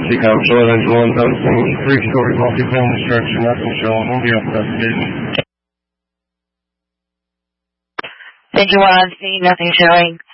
Emergency Control Engine 1 posting, 3-story multi-family structure, nothing showing. We'll be up investigating. Thank you, on scene, nothing showing.